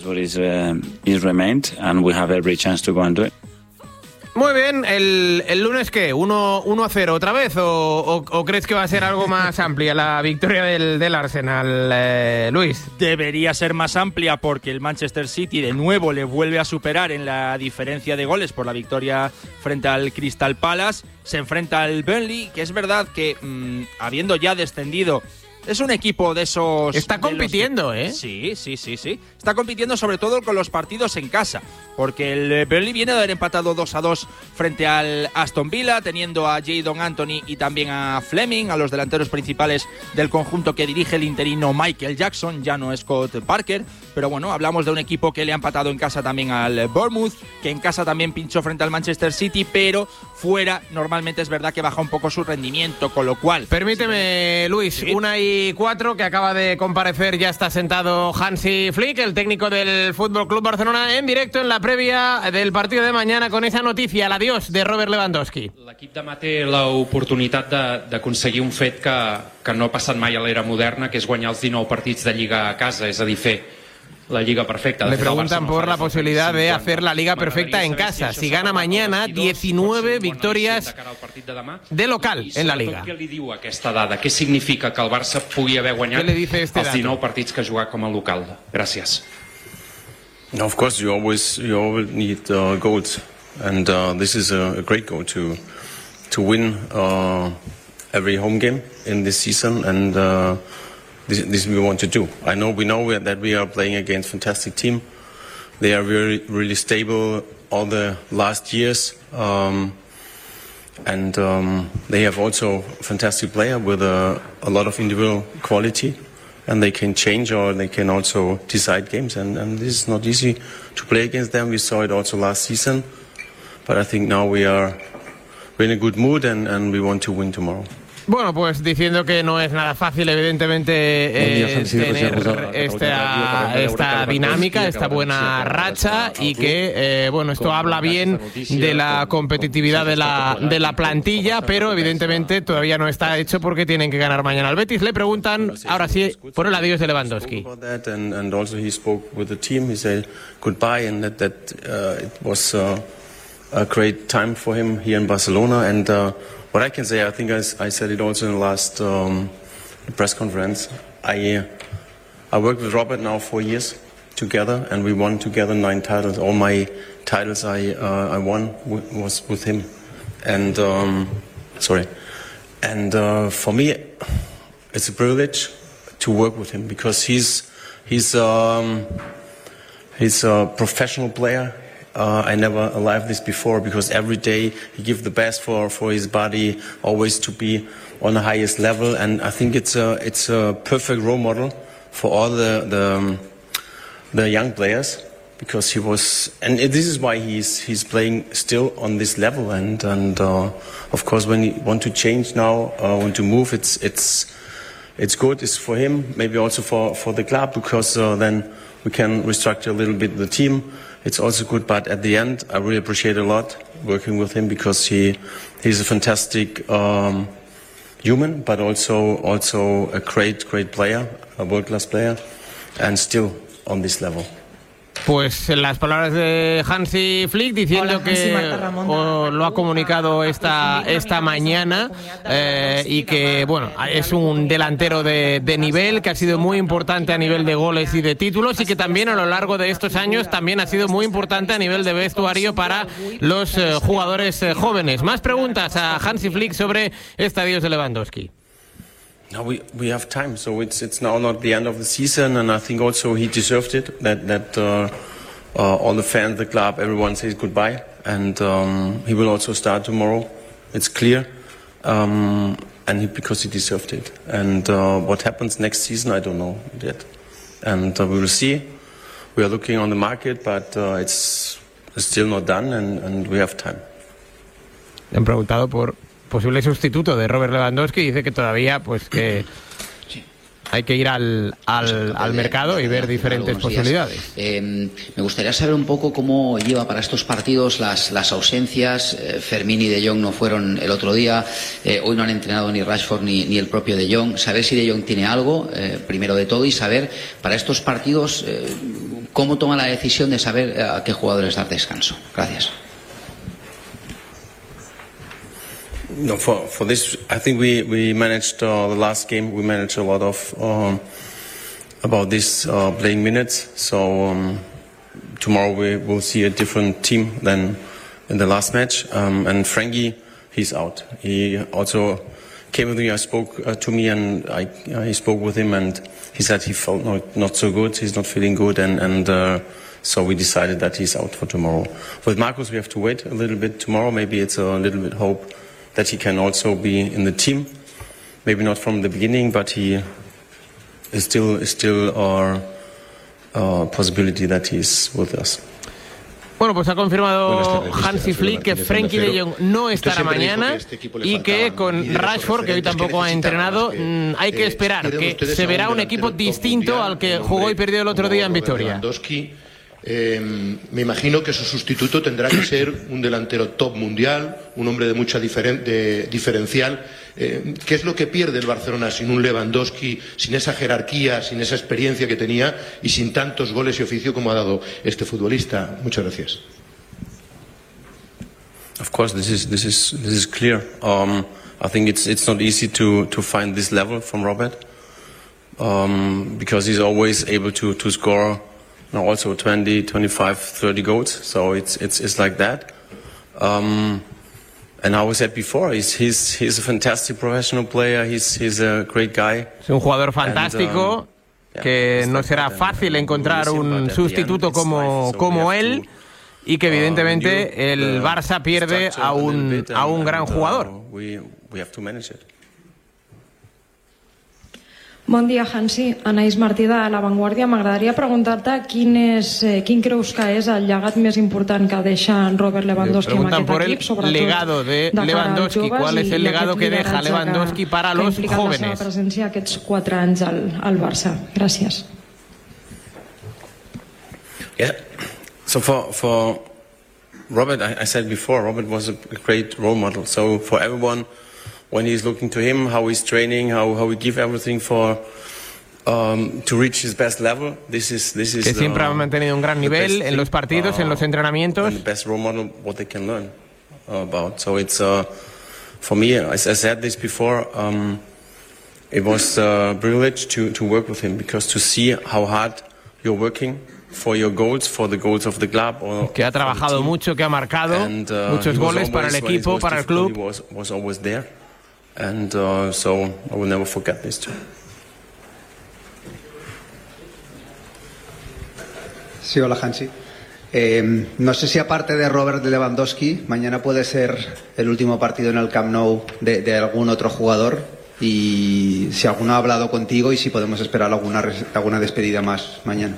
Muy bien, ¿el lunes qué? ¿1-0 otra vez? ¿O crees que va a ser algo más amplia la victoria del Arsenal, Luis? Debería ser más amplia porque el Manchester City de nuevo le vuelve a superar en la diferencia de goles por la victoria frente al Crystal Palace. Se enfrenta al Burnley, que es verdad que habiendo ya descendido, es un equipo de esos... Está compitiendo, ¿eh? Sí. Está compitiendo sobre todo con los partidos en casa, porque el Burnley viene de haber empatado 2-2 frente al Aston Villa, teniendo a Jadon Anthony y también a Fleming, a los delanteros principales del conjunto que dirige el interino Michael Jackson, ya no Scott Parker. Pero bueno, hablamos de un equipo que le ha empatado en casa también al Bournemouth, que en casa también pinchó frente al Manchester City, pero fuera normalmente es verdad que baja un poco su rendimiento, con lo cual... Permíteme, Luis, Sí. 1:04, que acaba de comparecer, ya está sentado Hansi Flick, el técnico del Fútbol Club Barcelona, en directo en la previa del partido de mañana con esa noticia, el adiós de Robert Lewandowski. L'equip demà té l'oportunitat d'aconseguir un fet que no ha passat mai a l'era moderna, que és guanyar els 19 partits de Lliga a casa, és a dir, fer la Liga perfecta. Le preguntan por la posibilidad de hacer la Liga perfecta en casa. Si gana mañana, 19 victorias de local en la Liga. Què li diu aquesta dada? Què significa que el Barça pugui haver guanyat els 19 partits que ha jugat com a local? Gràcies. No, of course, you always need goals, and this is a great goal to win every home game in this season, and this we want to do. We know that we are playing against a fantastic team. They are really stable all the last years, and they have also a fantastic player with a lot of individual quality. And they can change or they can also decide games. And this is not easy to play against them. We saw it also last season. But I think now we're in a good mood and we want to win tomorrow. Bueno, pues diciendo que no es nada fácil, evidentemente, tener esta dinámica, esta buena racha y que, bueno, esto habla bien de la competitividad de la plantilla, pero evidentemente todavía no está hecho porque tienen que ganar mañana al Betis. Le preguntan, ahora sí, por el adiós de Lewandowski. And also he spoke with the team. He said goodbye and that it was a great time for him here in Barcelona. And what I can say, I think I said it also in the last press conference. I worked with Robert now 4 years together, and we won together 9 titles. All my titles I won was with him, and for me, it's a privilege to work with him because he's a professional player. I never lived this before because every day he gives the best for his body, always to be on the highest level, and I think it's a perfect role model for all the young players because he was, and this is why he's playing still on this level, and of course when he want to change now, want to move, it's good. It's for him, maybe also for the club because then we can restructure a little bit the team. It's also good, but at the end, I really appreciate a lot working with him because he's a fantastic human, but also a great player, a world-class player, and still on this level. Pues las palabras de Hansi Flick diciendo que lo ha comunicado esta mañana y que bueno, es un delantero de nivel, que ha sido muy importante a nivel de goles y de títulos y que también a lo largo de estos años también ha sido muy importante a nivel de vestuario para los jugadores jóvenes. Más preguntas a Hansi Flick sobre este adiós de Lewandowski. No, we have time, so it's now not the end of the season, and I think also he deserved it. That all the fans, the club, everyone says goodbye, and he will also start tomorrow. It's clear, because he deserved it. And what happens next season, I don't know yet, and we will see. We are looking on the market, but it's still not done, and we have time. Le han preguntado por posible sustituto de Robert Lewandowski y dice que todavía pues que hay que ir al mercado y ver diferentes posibilidades. Me gustaría saber un poco cómo lleva para estos partidos las ausencias. Fermín y De Jong no fueron el otro día. Hoy no han entrenado ni Rashford ni el propio De Jong. Saber si De Jong tiene algo, primero de todo, y saber para estos partidos cómo toma la decisión de saber a qué jugadores dar descanso. Gracias. No, for this, I think we managed the last game. We managed a lot of about this playing minutes. So tomorrow we will see a different team than in the last match. And Frankie, he's out. He also came with me. I spoke to me, and I spoke with him, and he said he felt not so good. He's not feeling good, and so we decided that he's out for tomorrow. With Marcus, we have to wait a little bit tomorrow. Maybe it's a little bit hope that he can also be in the team, maybe not from the beginning, but he is still our possibility that he's with us. Bueno, pues ha confirmado Hansi Flick que Frenkie de Jong no estará mañana y que con Rashford, que hoy tampoco ha entrenado, hay que esperar, que se verá un equipo distinto al que jugó y perdió el otro día en Vitoria. Me imagino que su sustituto tendrá que ser un delantero top mundial, un hombre de mucha diferencial. ¿Qué es lo que pierde el Barcelona sin un Lewandowski, sin esa jerarquía, sin esa experiencia que tenía y sin tantos goles y oficio como ha dado este futbolista? Muchas gracias. Of course, this is clear. I think it's not easy to find this level from Robert, because he's always able to score. Also 20, 25, 30 goals, so it's like that. And how I said before, he's a fantastic professional player. He's a great guy. Es un jugador fantástico que no será fácil encontrar un sustituto como él y que evidentemente el Barça pierde a un gran jugador. We have to manage it. Bon dia, Hansi. Anaïs Martí de La Vanguardia. M'agradaria preguntar-te quin creus que és el llegat més important que deixa Robert Lewandowski en aquest equip, sobretot de cara als joves, ¿cuál es el legado que deja Lewandowski para los jóvenes? La seva presència aquests 4 anys al Barça. Gràcies. Yeah. So for Robert, I said before, Robert was a great role model. So for everyone, when he's looking to him, how he's training, how he give everything for to reach his best level. This is que siempre ha mantenido un gran nivel en los partidos, en los entrenamientos. The best role model, what they can learn about. So it's for me, as I said this before, it was a privilege to work with him, because to see how hard you're working for your goals, for the goals of the club. Que ha trabajado mucho, que ha marcado muchos goles para el equipo, para el club. Was always there. And so I will never forget this too. Sí, hola Hansi. No sé si aparte de Robert Lewandowski, mañana puede ser el último partido en el Camp Nou de algún otro jugador, y si alguno ha hablado contigo y si podemos esperar alguna despedida más mañana.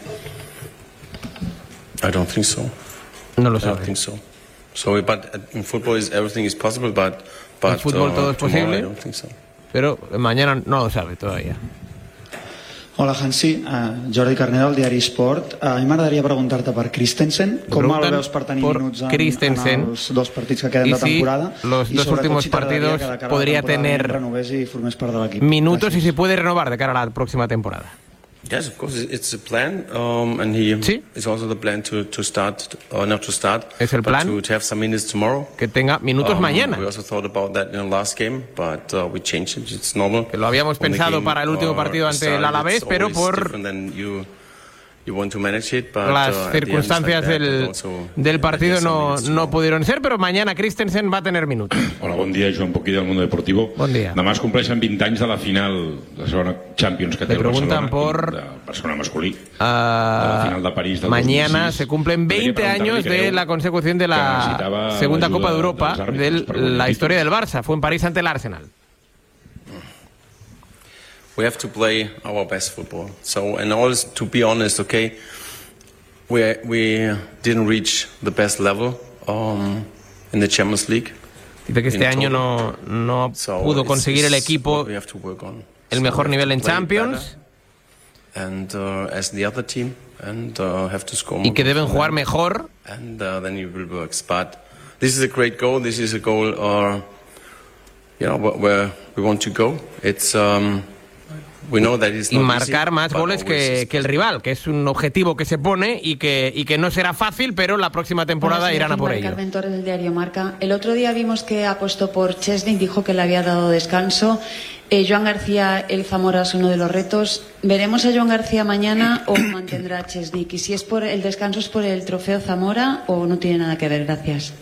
I don't think so. No lo sabe. I don't think so. So, but in football everything is possible, but en fútbol todo es posible, I don't think so. Pero mañana no lo sabe todavía. Hola Hansi, Jordi Carnero, del diari Sport. A mi m'agradaria preguntar-te per Christensen, com el veus per tenir minuts en els 2 partits que queden de temporada, los 2 últimos partidos podría tener minutos y se puede renovar de cara a la próxima temporada. Yes, of course, it's a plan, and it's also the plan to start, or not to start, es el plan, but to have some minutes tomorrow. Que tenga minutos mañana. We also thought about that in the last game, but we changed it. It's normal. Que lo habíamos pensado para el último partido ante el Alavés, pero por las circunstancias del partido no pudieron ser, pero mañana Christensen va a tener minutos. Hola, bon dia, Joan Poquí del Mundo Deportivo. Bon dia. Demà es compleixen 20 anys de la final de la segona Champions que té el Barcelona, por Barcelona masculí. De la final de París del mañana 2006. Se cumplen 20 años de la consecución de la segunda Copa de Europa de la historia del Barça. Fue en París ante el Arsenal. We have to play our best football. So, and also, to be honest, okay, we didn't reach the best level in the Champions League. Dice que este año no pudo conseguir el equipo el mejor nivel en Champions. And as the other team, and have to score more. Y que deben jugar mejor. And then you will work. But this is a great goal. This is a goal, where we want to go. It's y marcar más goles que el rival, que es un objetivo que se pone y que no será fácil, pero la próxima temporada irán a por ello. Carventor del diario Marca. El otro día vimos que apostó por Chesney, dijo que le había dado descanso. Joan García, el Zamora es uno de los retos. ¿Veremos a Joan García mañana o mantendrá a Chesney? Y si es por el descanso, ¿es por el trofeo Zamora o no tiene nada que ver? Gracias.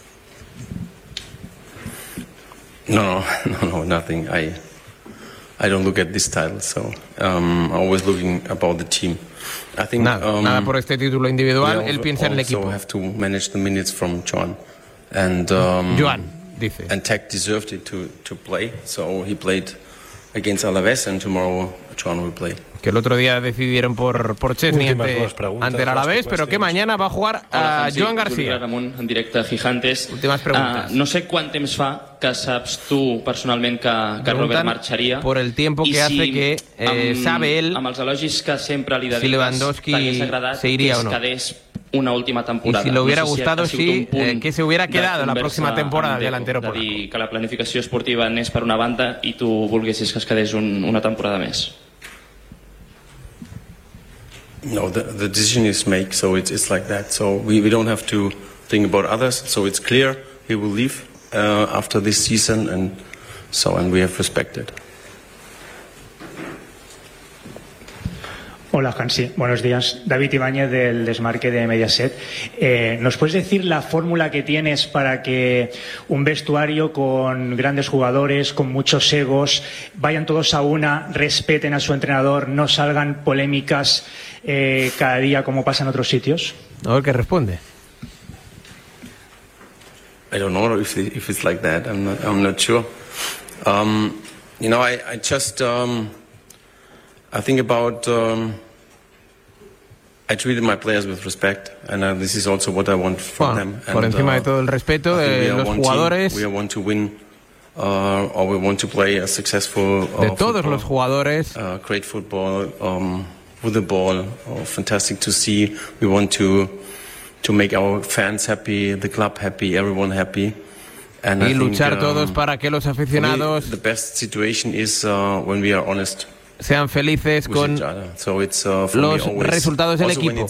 No, nothing. I don't look at this title, so always looking about the team. I think nada por este título individual. Él piensa en el equipo. Have to manage the minutes from Joan, and Joan dice. And Tech deserved it to play, so he played against Alavés, and tomorrow Joan will play. Que el otro día decidieron por Chesney ante el Alavés, pero que mañana va a jugar a Joan García. Ramon, en directe a Gigantes. Últimas preguntas. No sé quant temps fa que saps tu personalment que Robert marxaria. Por el tiempo que hace que sabe él amb els elogis que sempre li dediques, si Lewandowski se iría o no. Una última temporada. Y si le hubiera gustado, sí, que se hubiera quedado la próxima temporada de delantero polaco. Dir que la planificació esportiva anés per una banda i tu volguessis que es quedés una temporada més. No, the decision is made, so it's like that. So we don't have to think about others. So it's clear he will leave after this season, and we have respected. Hola, Hansi. Buenos días. David Ibáñez del Desmarque de Mediaset. ¿Nos puedes decir la fórmula que tienes para que un vestuario con grandes jugadores, con muchos egos, vayan todos a una, respeten a su entrenador, no salgan polémicas cada día como pasa en otros sitios? A ver qué responde. I don't know if it's like that. I'm not sure. I just I think about I treated my players with respect, and this is also what I want from them. Por encima de todo el respeto de los jugadores. We want to win, or we want to play a successful. De todos los jugadores. Great football with the ball. Fantastic to see. We want to make our fans happy, the club happy, everyone happy. And y luchar todos para que los aficionados. The best situation is when we are honest. Sean felices con los resultados del equipo.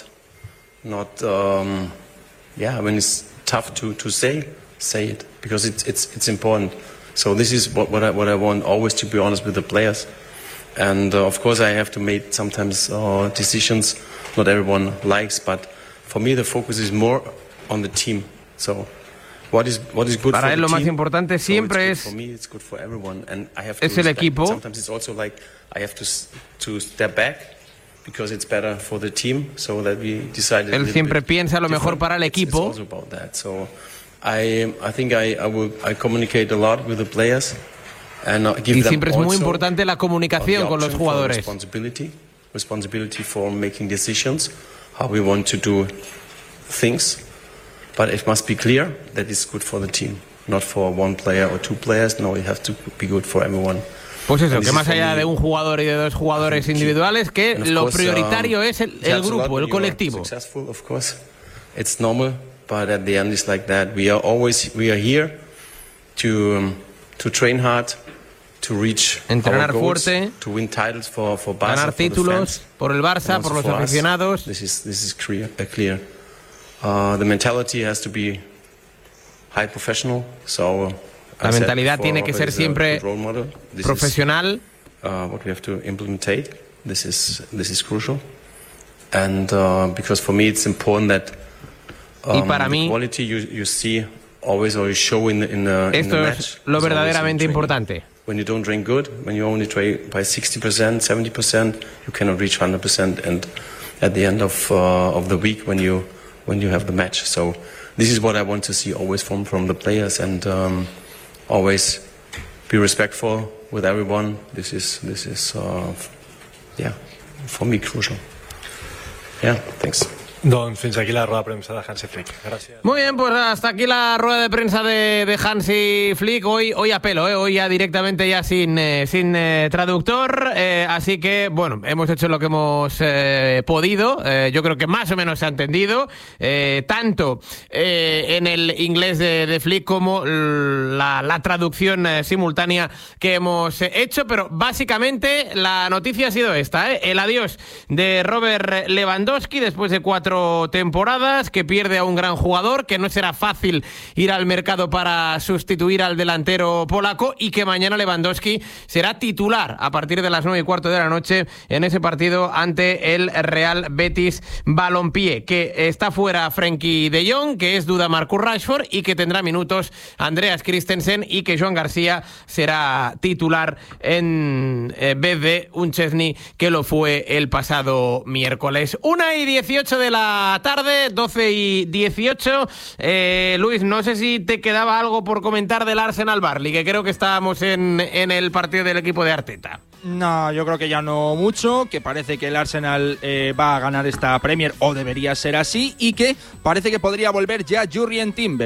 When it's tough to say it, because it's important. So this is what I want, always to be honest with the players. And of course I have to make sometimes decisions not everyone likes, but for me the focus is more on the team. So what is good para for él lo the más team, importante siempre so it's good for everyone, and I have to es el respect. equipo. Sometimes it's also like I have to step back because it's better for the team, so that we decided. Él siempre piensa lo mejor para el equipo. It's also about that. So I think I communicate a lot with the players, and give y them siempre es muy also importante la comunicación the con los option jugadores. for responsibility for making decisions, how we want to do things. But it must be clear that it's good for the team, not for one player or two players. No, it has to be good for everyone. Pues eso, que más allá de un jugador y de dos jugadores individuales, que lo prioritario es el grupo, el colectivo. Of course, it's normal, but at the end it's like that. We are here to train hard, to reach entrenar our goals, fuerte, to win titles for Barça, ganar títulos por el Barça, por los aficionados. This is clear. The mentality has to be high professional. So la mentalidad tiene que ser siempre profesional. What we have to implement. This is crucial. and because for me it's important that y para mí, the quality you see always show in the match. Esto es lo verdaderamente importante. When you don't train good, when you only train by 60%, 70%, you cannot reach 100%. And at the end of the week, when you have the match, so this is what I want to see always from the players, and always be respectful with everyone. This is for me crucial. Yeah, thanks. Doncs fins aquí la rueda de premsa de Hansi Flick. Gracias. Muy bien, pues hasta aquí la rueda de prensa de Hansi Flick. Hoy a pelo, hoy ya directamente ya sin traductor. Así que, bueno, hemos hecho lo que hemos podido. Yo creo que más o menos se ha entendido. Tanto en el inglés de Flick como la traducción simultánea que hemos hecho. Pero básicamente la noticia ha sido esta, el adiós de Robert Lewandowski después de 4 temporadas, que pierde a un gran jugador, que no será fácil ir al mercado para sustituir al delantero polaco y que mañana Lewandowski será titular a partir de las 9:15 de la noche en ese partido ante el Real Betis Balompié, que está fuera Frenkie de Jong, que es duda Marcus Rashford y que tendrá minutos Andreas Christensen y que Joan García será titular en vez de un Szczesny que lo fue el pasado miércoles. 1:18 de la tarde, 12:18. Luis, no sé si te quedaba algo por comentar del Arsenal Burnley, que creo que estábamos en el partido del equipo de Arteta. No, yo creo que ya no mucho, que parece que el Arsenal va a ganar esta Premier, o debería ser así, y que parece que podría volver ya Jurrien Timber.